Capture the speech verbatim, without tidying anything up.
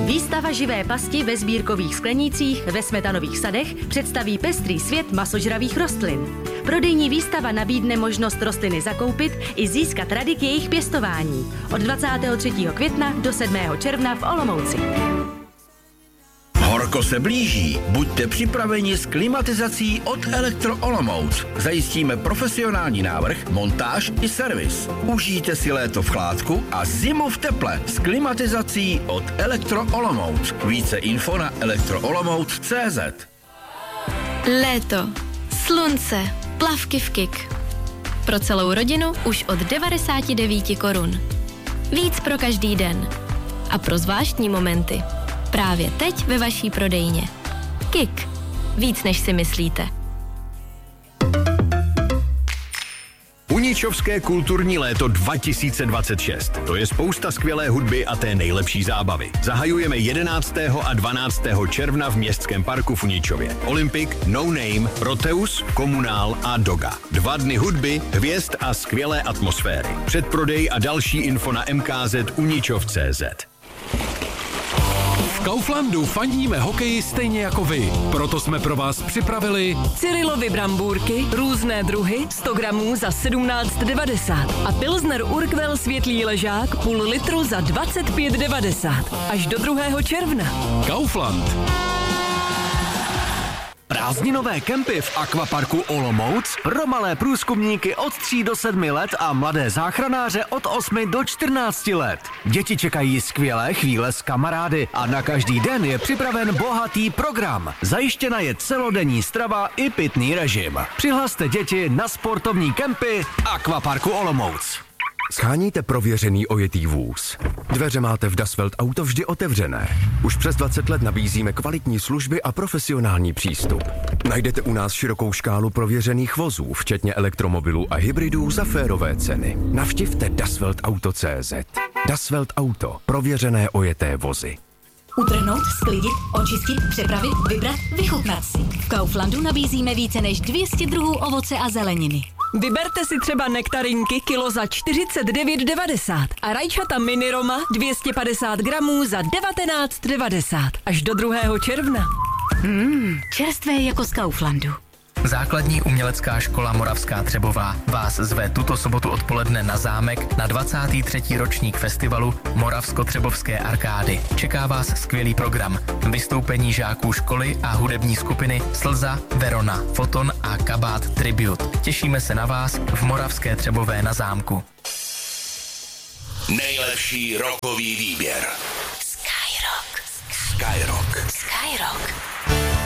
Výstava živé pasti ve sbírkových sklenících ve Smetanových sadech představí pestrý svět masožravých rostlin. Prodejní výstava nabídne možnost rostliny zakoupit i získat rady k jejich pěstování. Od dvacátého třetího května do sedmého června v Olomouci. Horko se blíží. Buďte připraveni s klimatizací od Elektro Olomouc. Zajistíme profesionální návrh, montáž i servis. Užijte si léto v chládku a zimu v teple s klimatizací od Elektro Olomouc. Více info na elektroolomouc tečka cé zet. Léto, slunce, plavky v Kik. Pro celou rodinu už od devadesát devět korun. Víc pro každý den. A pro zvláštní momenty. Právě teď ve vaší prodejně. Kik. Víc než si myslíte. Uničovské kulturní léto dva tisíce dvacet šest. To je spousta skvělé hudby a té nejlepší zábavy. Zahajujeme jedenáctého a dvanáctého června v Městském parku v Uničově. Olympic, No Name, Proteus, Komunál a Doga. Dva dny hudby, hvězd a skvělé atmosféry. Předprodej a další info na m k z uničov tečka cé zet. V Kauflandu fandíme hokeji stejně jako vy. Proto jsme pro vás připravili Cyrilovy brambůrky, různé druhy, sto gramů za sedmnáct devadesát a Pilsner Urquell světlý ležák půl litru za dvacet pět devadesát. Až do druhého června. Kaufland. Prázdninové kempy v Akvaparku Olomouc pro malé průzkumníky od tří do sedmi let a mladé záchranáře od osmi do čtrnácti let. Děti čekají skvělé chvíle s kamarády a na každý den je připraven bohatý program. Zajištěna je celodenní strava i pitný režim. Přihlaste děti na sportovní kempy Akvaparku Olomouc. Sháníte prověřený ojetý vůz. Dveře máte v Dasvelt Auto vždy otevřené. Už přes dvacet let nabízíme kvalitní služby a profesionální přístup. Najdete u nás širokou škálu prověřených vozů, včetně elektromobilů a hybridů za férové ceny. Navštivte dasvelt auto tečka cé zet. Dasvelt Auto. Prověřené ojeté vozy. Utrhnout, sklidit, očistit, přepravit, vybrat, vychutnat si. V Kauflandu nabízíme více než dvě stě druhů ovoce a zeleniny. Vyberte si třeba nektarinky kilo za čtyřicet devět devadesát a rajčata mini Roma dvě stě padesát gramů za devatenáct devadesát. Až do druhého června. Mmm, čerstvé jako z Kauflandu. Základní umělecká škola Moravská Třebová vás zve tuto sobotu odpoledne na zámek na dvacátý třetí ročník festivalu Moravsko-Třebovské arkády. Čeká vás skvělý program, vystoupení žáků školy a hudební skupiny Slza, Verona, Foton a Kabát Tribute. Těšíme se na vás v Moravské Třebové na zámku. Nejlepší rockový výběr.